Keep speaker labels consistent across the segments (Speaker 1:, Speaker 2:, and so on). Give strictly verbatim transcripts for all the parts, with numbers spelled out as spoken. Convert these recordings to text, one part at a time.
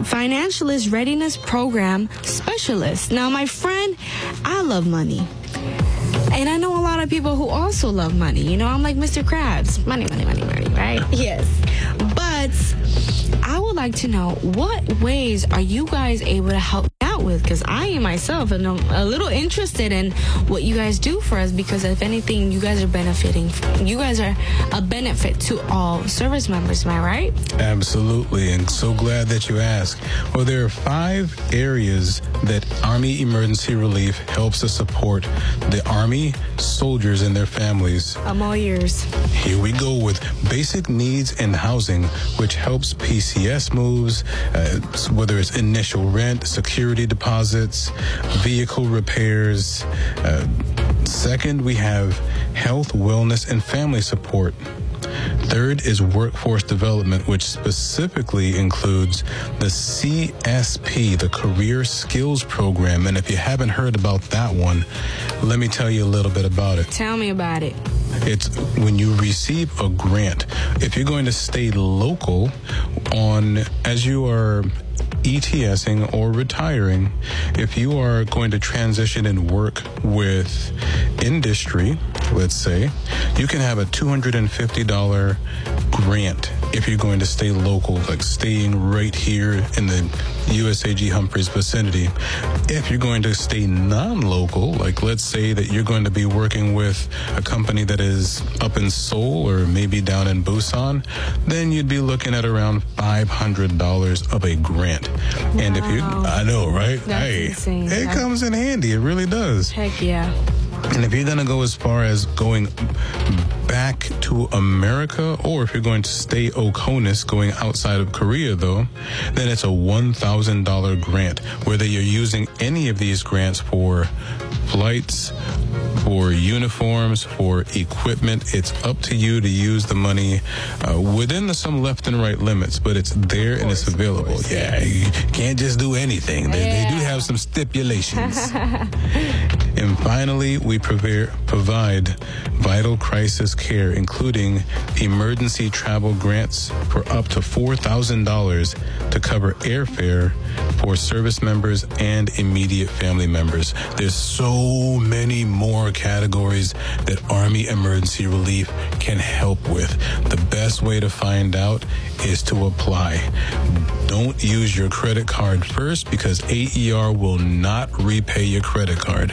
Speaker 1: Financialist Readiness Program Specialist. Now, my friend, I love money. And I know a lot of people who also love money. You know, I'm like Mister Krabs. Money, money, money, money, right? Yes. But I would like to know, what ways are you guys able to help out with? Because I myself am a little interested in what you guys do for us, because if anything, you guys are benefiting. You guys are a benefit to all service members. Am I right?
Speaker 2: Absolutely. And so glad that you asked. Well, there are five areas that Army Emergency Relief helps to support the Army soldiers and their families.
Speaker 1: I'm all ears.
Speaker 2: Here we go with basic needs and housing, which helps P C S moves, uh, whether it's initial rent, security deposits, vehicle repairs. Uh, second, we have health, wellness, and family support. Third is workforce development, which specifically includes the C S P, the Career Skills Program. And if you haven't heard about that one, let me tell you a little bit about it.
Speaker 1: Tell me about it.
Speaker 2: It's when you receive a grant. If you're going to stay local on, as you are ETSing or retiring, if you are going to transition and work with industry, let's say, you can have a two hundred fifty dollars grant if you're going to stay local, like staying right here in the U S A G Humphreys vicinity. If you're going to stay non-local, like let's say that you're going to be working with a company that is up in Seoul or maybe down in Busan, then you'd be looking at around five hundred dollars of a grant.
Speaker 1: Wow.
Speaker 2: And if you, I know, right?
Speaker 1: That's
Speaker 2: hey,
Speaker 1: insane.
Speaker 2: It
Speaker 1: That's...
Speaker 2: comes in handy. It really does.
Speaker 1: Heck yeah.
Speaker 2: And if you're going to go as far as going back to America, or if you're going to stay Oconus, going outside of Korea, though, then it's a one thousand dollars grant. Whether you're using any of these grants for flights, for uniforms, for equipment, it's up to you to use the money uh, within the some left and right limits, but it's there and it's available. Yeah, you can't just do anything. They,
Speaker 1: yeah.
Speaker 2: they do have some stipulations. And finally, we prov- provide vital crisis care, including emergency travel grants for up to four thousand dollars to cover airfare for service members and immediate family members. There's so many more categories that Army Emergency Relief can help with. The best way to find out is to apply. Don't use your credit card first, because A E R will not repay your credit card.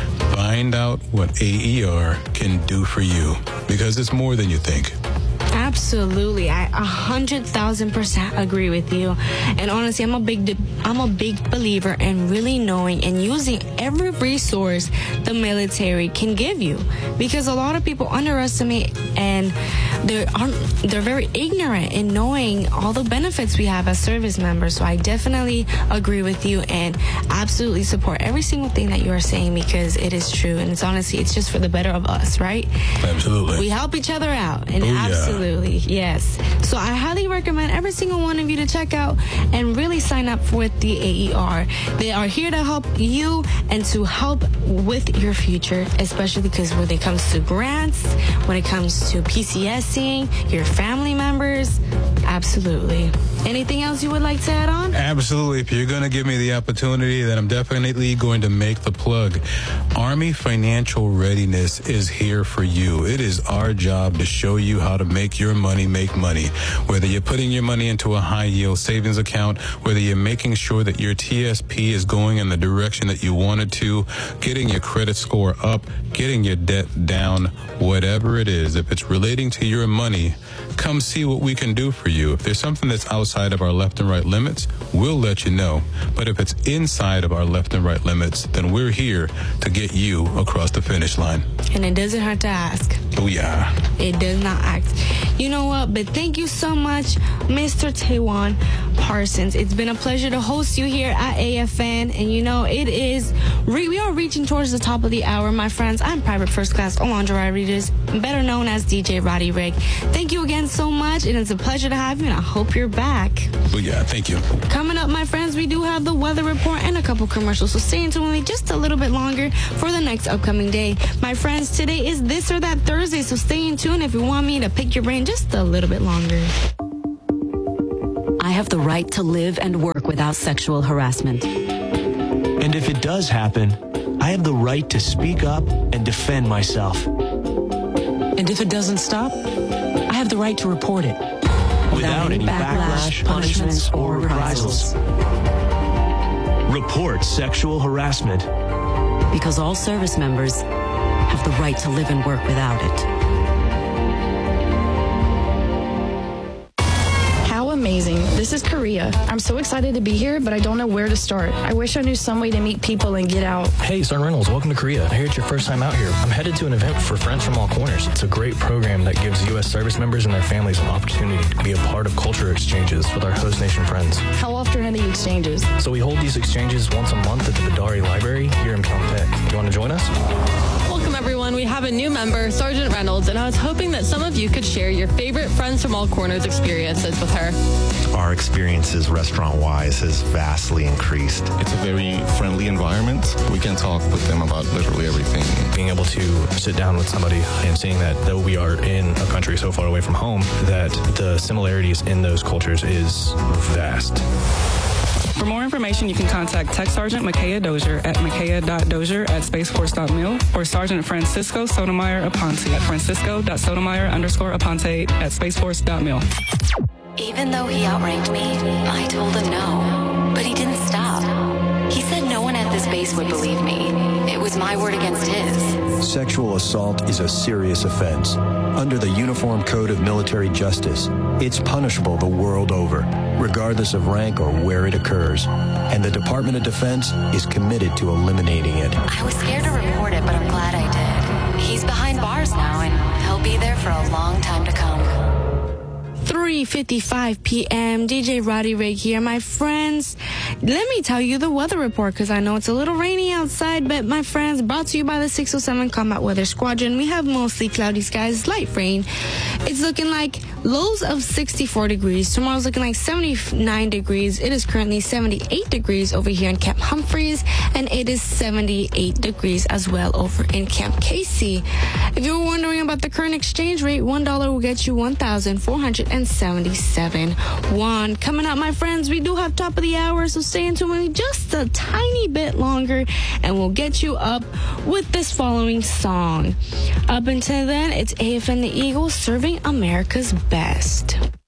Speaker 2: Find out what A E R can do for you, because it's more than you think.
Speaker 1: Absolutely, I a hundred thousand percent agree with you. And honestly, I'm a big, I'm a big believer in really knowing and using every resource the military can give you, because a lot of people underestimate and they're they're very ignorant in knowing all the benefits we have as service members. So I definitely agree with you and absolutely support every single thing that you are saying, because it is true, and it's honestly, it's just for the better of us, right?
Speaker 2: Absolutely.
Speaker 1: We help each other out, and
Speaker 2: oh, yeah.
Speaker 1: absolutely, yes. So I highly recommend every single one of you to check out and really sign up with the A E R. They are here to help you and to help with your future, especially because when it comes to grants, when it comes to PCSing, your family members, absolutely. Anything else you would like to add on?
Speaker 2: Absolutely. If you're going to give me the opportunity, then I'm definitely going to make the plug. Army Financial Readiness is here for you. It is our job to show you how to make your money make money. Whether you're putting your money into a high yield savings account, whether you're making sure that your T S P is going in the direction that you want it to, getting your credit score up, getting your debt down, whatever it is, if it's relating to your money, come see what we can do for you. If there's something that's outside of our left and right limits, we'll let you know. But if it's inside of our left and right limits, then we're here to get you across the finish line.
Speaker 1: And it doesn't hurt to ask.
Speaker 2: Oh, yeah.
Speaker 1: It does not act. You know what? But thank you so much, Mister Taywan Parsons. It's been a pleasure to host you here at A F N. And, you know, it is, re- we are reaching towards the top of the hour, my friends. I'm Private First Class Alondra Rodriguez, better known as D J Roddy Rig. Thank you again so much, and it's a pleasure to have you, and I hope you're back.
Speaker 2: Oh, yeah. Thank you.
Speaker 1: Coming up, my friends, we do have the weather report and a couple commercials, so stay tuned with me just a little bit longer for the next upcoming day. My friends, today is This or That Thursday, so stay in tune if you want me to pick your brain just a little bit longer.
Speaker 3: I have the right to live and work with without sexual harassment.
Speaker 4: And if it does happen, I have the right to speak up and defend myself.
Speaker 5: And if it doesn't stop, I have the right to report it.
Speaker 4: Without, Without any backlash, backlash punishments, or reprisals. Report sexual harassment.
Speaker 3: Because all service members have the right to live and work without it.
Speaker 6: Amazing. This is Korea. I'm so excited to be here, but I don't know where to start. I wish I knew some way to meet people and get out.
Speaker 7: Hey, Sergeant Reynolds, welcome to Korea. I hear it's your first time out here. I'm headed to an event for Friends from All Corners. It's a great program that gives U S service members and their families an opportunity to be a part of culture exchanges with our host nation friends.
Speaker 6: How often are the exchanges?
Speaker 7: So we hold these exchanges once a month at the Bidari Library here in Pyeongtaek. You want to join us?
Speaker 8: Welcome, everyone. We have a new member, Sergeant Reynolds, and I was hoping that some of you could share your favorite Friends from All Corners experiences with her.
Speaker 9: Our experiences restaurant-wise has vastly increased.
Speaker 10: It's a very friendly environment. We can talk with them about literally everything.
Speaker 7: Being able to sit down with somebody and seeing that though we are in a country so far away from home, that the similarities in those cultures is vast.
Speaker 11: For more information, you can contact Tech Sergeant Makaya Dozier at makaya dot dozier at space force dot mil or Sergeant Francisco Sotomayor Aponte at francisco.sotomayor underscore aponte at space force dot mil.
Speaker 12: Even though he outranked me, I told him no. But he didn't stop. He said no one at this base would believe me. It was my word against his.
Speaker 13: Sexual assault is a serious offense. Under the Uniform Code of Military Justice, it's punishable the world over, regardless of rank or where it occurs. And the Department of Defense is committed to eliminating it.
Speaker 12: I was scared to report it, but I'm glad I did. He's behind bars now, and he'll be there for a long time to come.
Speaker 1: three fifty-five p.m. D J Roddy Rig here, my friends. Let me tell you the weather report, because I know it's a little rainy outside, but my friends, brought to you by the six oh seven Combat Weather Squadron. We have mostly cloudy skies, light rain. It's looking like lows of sixty-four degrees. Tomorrow's looking like seventy-nine degrees. It is currently seventy-eight degrees over here in Camp Humphreys, and it is seventy-eight degrees as well over in Camp Casey. If you were wondering about the current exchange rate, one dollar will get you one thousand four hundred seventy-seven won. Coming up, my friends, we do have top of the hour, so stay in tune with me just a tiny bit longer, and we'll get you up with this following song. Up until then, it's A F N the Eagles serving America's best.